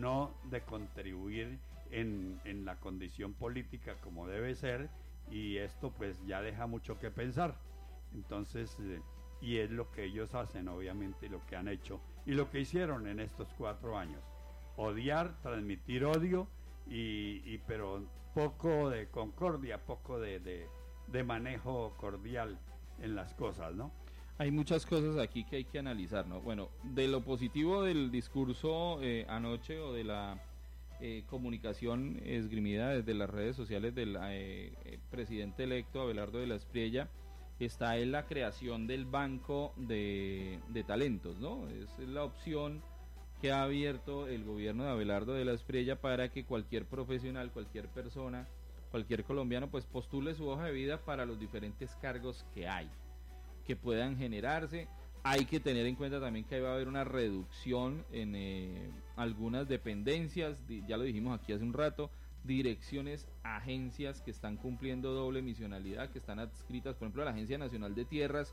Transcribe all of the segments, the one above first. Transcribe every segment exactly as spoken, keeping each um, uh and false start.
no de contribuir en, en la condición política como debe ser, y esto pues ya deja mucho que pensar. Entonces, eh, y es lo que ellos hacen, obviamente, y lo que han hecho, y lo que hicieron en estos cuatro años. Odiar, transmitir odio, y, y pero poco de concordia, poco de, de, de manejo cordial en las cosas, ¿no? Hay muchas cosas aquí que hay que analizar, ¿no? Bueno, de lo positivo del discurso eh, anoche, o de la eh, comunicación esgrimida desde las redes sociales del eh, eh, presidente electo Abelardo de la Espriella, está en la creación del banco de, de talentos, ¿no? Es la opción que ha abierto el gobierno de Abelardo de la Espriella para que cualquier profesional, cualquier persona, cualquier colombiano, pues postule su hoja de vida para los diferentes cargos que hay, que puedan generarse. Hay que tener en cuenta también que va a haber una reducción en eh, algunas dependencias, ya lo dijimos aquí hace un rato, direcciones, agencias que están cumpliendo doble misionalidad, que están adscritas, por ejemplo, a la Agencia Nacional de Tierras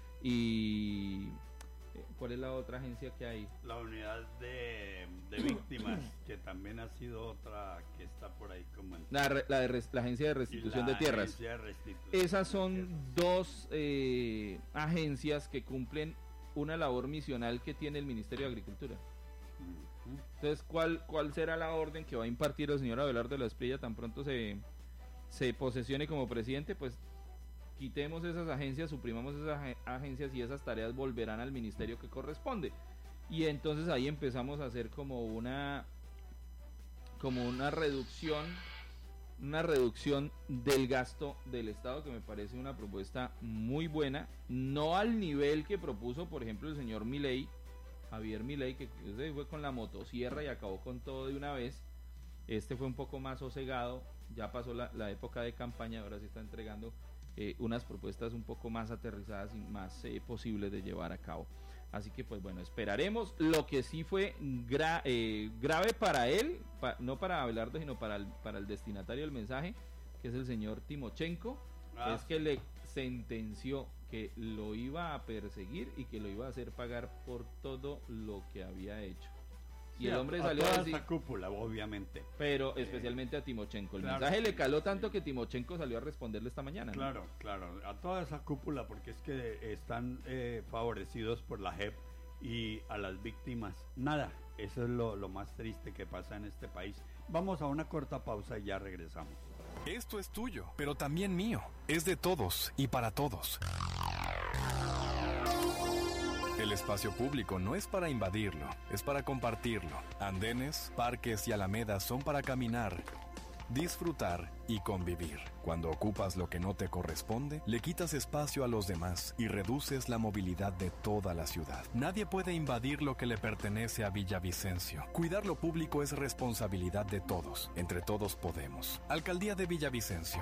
y... ¿cuál es la otra agencia que hay? La unidad de, de víctimas, que también ha sido otra que está por ahí como... En... La, la, de res, la Agencia de Restitución la de Tierras. De restitución Esas son dos eh, agencias que cumplen una labor misional que tiene el Ministerio de Agricultura. Uh-huh. Entonces, ¿cuál, ¿cuál será la orden que va a impartir el señor Abelardo de la Espriella tan pronto se, se posesione como presidente? Pues quitemos esas agencias, suprimamos esas agencias, y esas tareas volverán al ministerio que corresponde. Y entonces ahí empezamos a hacer como una como una reducción una reducción del gasto del Estado, que me parece una propuesta muy buena, no al nivel que propuso, por ejemplo, el señor Milei, Javier Milei, que fue con la motosierra y acabó con todo de una vez. Este fue un poco más sosegado, ya pasó la, la época de campaña, ahora sí está entregando Eh, unas propuestas un poco más aterrizadas y más eh, posibles de llevar a cabo. Así que pues bueno, esperaremos. Lo que sí fue gra eh, grave para él, pa no para Abelardo, sino para el, para el destinatario del mensaje, que es el señor Timochenko, ah. es que le sentenció que lo iba a perseguir y que lo iba a hacer pagar por todo lo que había hecho. Y sí, el hombre a, salió a toda a decir, esa cúpula, obviamente, pero especialmente eh, a Timochenko. El claro, mensaje le caló tanto que Timochenko salió a responderle esta mañana, ¿no? Claro, claro, a toda esa cúpula, porque es que están eh, favorecidos por la J E P, y a las víctimas nada. Eso es lo, lo más triste que pasa en este país. Vamos a una corta pausa y ya regresamos. Esto es tuyo, pero también mío. Es de todos y para todos. El espacio público no es para invadirlo, es para compartirlo. Andenes, parques y alamedas son para caminar, disfrutar y convivir. Cuando ocupas lo que no te corresponde, le quitas espacio a los demás y reduces la movilidad de toda la ciudad. Nadie puede invadir lo que le pertenece a Villavicencio. Cuidar lo público es responsabilidad de todos. Entre todos podemos. Alcaldía de Villavicencio.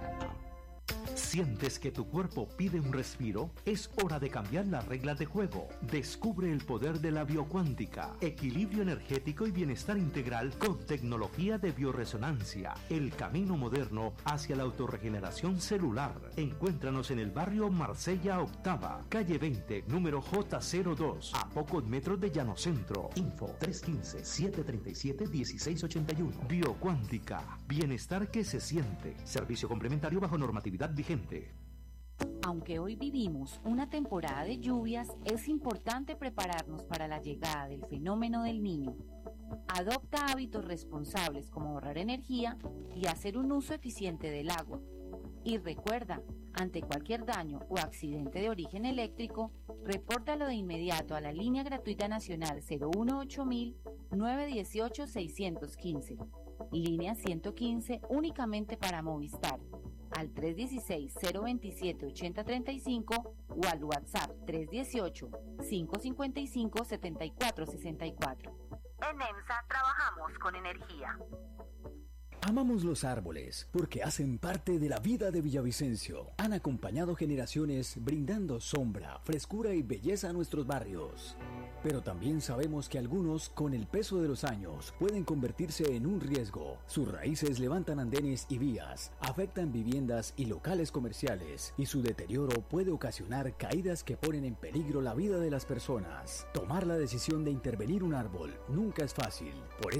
¿Sientes que tu cuerpo pide un respiro? Es hora de cambiar las reglas de juego. Descubre el poder de la biocuántica, equilibrio energético y bienestar integral con tecnología de bioresonancia. El camino moderno hacia la autorregeneración celular. Encuéntranos en el barrio Marsella Octava, calle veinte, número J cero dos, a pocos metros de Llanocentro. Info tres uno cinco, siete tres siete, uno seis ocho uno. Biocuántica, bienestar que se siente. Servicio complementario bajo normatividad vigente. Aunque hoy vivimos una temporada de lluvias, es importante prepararnos para la llegada del fenómeno del Niño. Adopta hábitos responsables como ahorrar energía y hacer un uso eficiente del agua. Y recuerda, ante cualquier daño o accidente de origen eléctrico, repórtalo de inmediato a la línea gratuita nacional cero uno ocho mil, nueve uno ocho, seis uno cinco. Línea ciento quince únicamente para Movistar, al tres uno seis, cero dos siete, ocho cero tres cinco o al WhatsApp tres uno ocho, cinco cinco cinco, siete cuatro seis cuatro. En EMSA trabajamos con energía. Amamos los árboles porque hacen parte de la vida de Villavicencio. Han acompañado generaciones brindando sombra, frescura y belleza a nuestros barrios. Pero también sabemos que algunos, con el peso de los años, pueden convertirse en un riesgo. Sus raíces levantan andenes y vías, afectan viviendas y locales comerciales, y su deterioro puede ocasionar caídas que ponen en peligro la vida de las personas. Tomar la decisión de intervenir un árbol nunca es fácil. Por